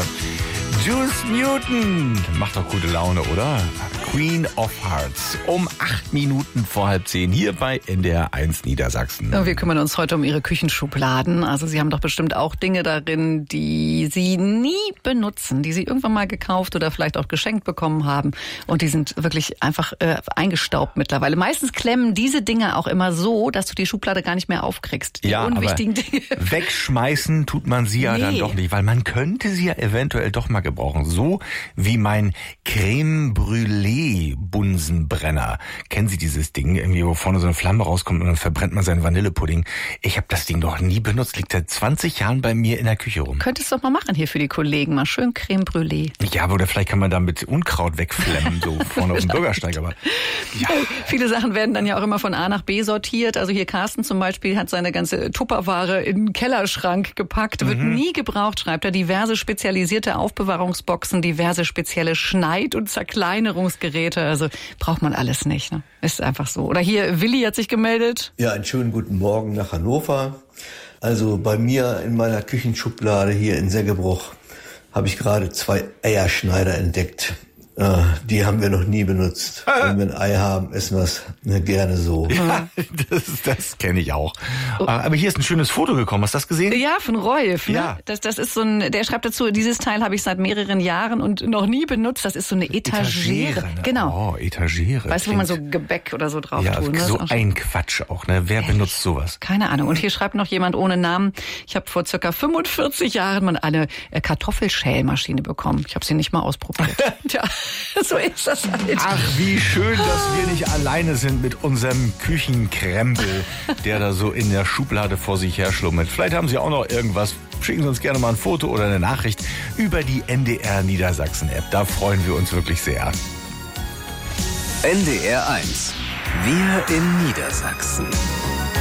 Juice Newton. Macht doch gute Laune, oder? Queen of Hearts. Um 8 Minuten vor 9:30 hier bei NDR 1 Niedersachsen. Wir kümmern uns heute um Ihre Küchenschubladen. Also Sie haben doch bestimmt auch Dinge darin, die Sie nie benutzen, die Sie irgendwann mal gekauft oder vielleicht auch geschenkt bekommen haben. Und die sind wirklich einfach eingestaubt mittlerweile. Meistens klemmen diese Dinge auch immer so, dass du die Schublade gar nicht mehr aufkriegst. Die unwichtigen Dinge. Wegschmeißen tut man sie ja dann doch nicht, weil man könnte sie ja eventuell doch mal gebrauchen. So wie mein Creme Brûlée Bunsenbrenner. Kennen Sie dieses Ding, irgendwie, wo vorne so eine Flamme rauskommt und dann verbrennt man seinen Vanillepudding? Ich habe das Ding doch nie benutzt. Liegt seit 20 Jahren bei mir in der Küche rum. Könntest du doch mal machen hier für die Kollegen. Mal schön Creme Brûlée. Ja, oder vielleicht kann man da mit Unkraut wegflemmen, so vorne auf dem Bürgersteig. Aber ja. Viele Sachen werden dann ja auch immer von A nach B sortiert. Also hier Carsten zum Beispiel hat seine ganze Tupperware in den Kellerschrank gepackt. Wird nie gebraucht, schreibt er. Diverse spezialisierte Aufbewahrungsboxen, diverse spezielle Schneid- und Zerkleinerungsgeräte. Also braucht man alles nicht. Ne? Ist einfach so. Oder hier, Willi hat sich gemeldet. Ja, einen schönen guten Morgen nach Hannover. Also bei mir in meiner Küchenschublade hier in Seggebruch habe ich gerade 2 Eierschneider entdeckt. Die haben wir noch nie benutzt. Wenn wir ein Ei haben, essen wir es gerne so. Ja, das kenne ich auch. Aber hier ist ein schönes Foto gekommen. Hast du das gesehen? Ja, von Rolf. Ne? Ja. Das ist so ein, der schreibt dazu, dieses Teil habe ich seit mehreren Jahren und noch nie benutzt. Das ist so eine Etagere. Ne? Genau. Oh, Etagere. Weißt du, wo man so Gebäck oder so drauf ja, tut? Ne? So ein Quatsch auch. Ne? Wer benutzt sowas? Keine Ahnung. Und hier schreibt noch jemand ohne Namen. Ich habe vor circa 45 Jahren mal eine Kartoffelschälmaschine bekommen. Ich habe sie nicht mal ausprobiert. Tja. So ist das halt. Ach, wie schön, dass wir nicht alleine sind mit unserem Küchenkrempel, der da so in der Schublade vor sich her schlummert. Vielleicht haben Sie auch noch irgendwas. Schicken Sie uns gerne mal ein Foto oder eine Nachricht über die NDR Niedersachsen App. Da freuen wir uns wirklich sehr. NDR 1. Wir in Niedersachsen.